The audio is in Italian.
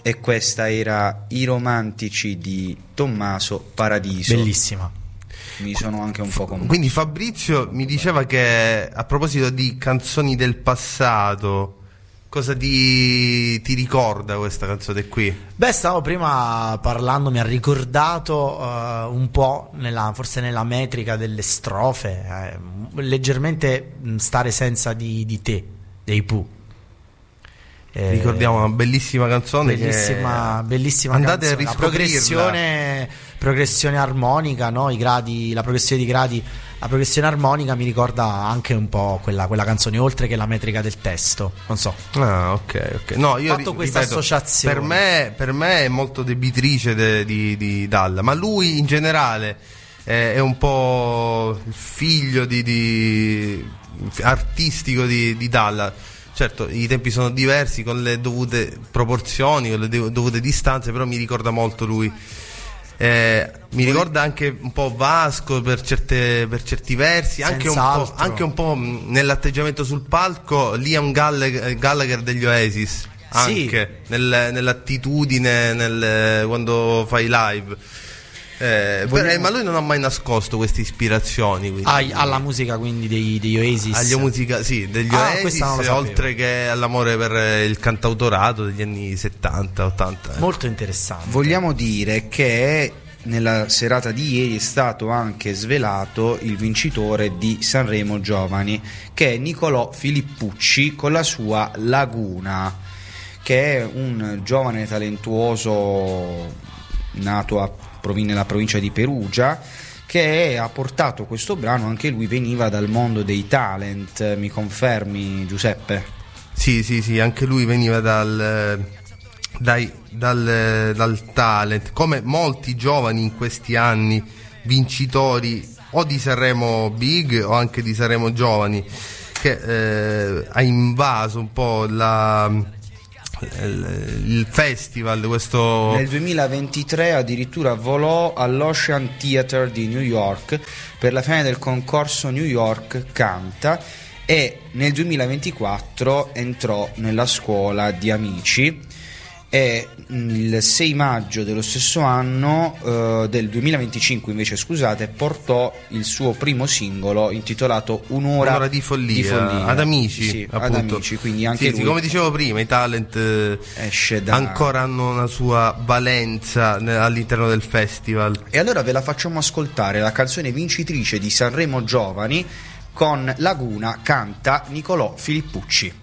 e questa era I romantici di Tommaso Paradiso. Bellissima. Mi sono anche un po' convinto. Quindi Fabrizio mi diceva che, a proposito di canzoni del passato, cosa ti ricorda questa canzone qui? Beh, stavo prima parlando, mi ha ricordato un po' forse nella metrica delle strofe, leggermente Stare senza di te, dei Pooh. Ricordiamo una bellissima canzone, bellissima andate canzone. a riscoprirla. La progressione armonica, no? La progressione di gradi, la progressione armonica mi ricorda anche un po' quella canzone, oltre che la metrica del testo, non so. Ah, ok. No, io fatto questa associazione. Per me è molto debitrice di Dalla, ma lui in generale è un po' il figlio artistico di Dalla. Certo, i tempi sono diversi, con le dovute proporzioni, con le dovute distanze, però mi ricorda molto lui. Mi ricorda anche un po' Vasco per certi versi, anche un po' nell'atteggiamento sul palco Liam Gallagher degli Oasis, anche sì. Nell'attitudine, quando fai live. Ma lui non ha mai nascosto queste ispirazioni, alla musica, quindi degli Oasis. Alla musica, sì, degli Oasis, oltre che all'amore per il cantautorato degli anni 70-80. Molto interessante. Vogliamo dire che nella serata di ieri è stato anche svelato il vincitore di Sanremo Giovani, che è Nicolò Filippucci con la sua Laguna, che è un giovane talentuoso nato proviene dalla provincia di Perugia, che ha portato questo brano. Anche lui veniva dal mondo dei talent, mi confermi, Giuseppe? Sì, anche lui veniva dal talent, come molti giovani in questi anni vincitori o di Sanremo Big o anche di Sanremo Giovani, che ha invaso un po' il festival. Questo nel 2023 addirittura volò all'Ocean Theatre di New York per la fine del concorso New York Canta, e nel 2024 entrò nella scuola di Amici, e il 6 maggio dello stesso anno, del 2025 invece, scusate, portò il suo primo singolo intitolato Un'ora di follia ad Amici, sì, appunto. Ad Amici, quindi anche lui, come dicevo prima, i talent ancora hanno una sua valenza all'interno del festival. E allora ve la facciamo ascoltare, la canzone vincitrice di Sanremo Giovani con Laguna, canta Nicolò Filippucci.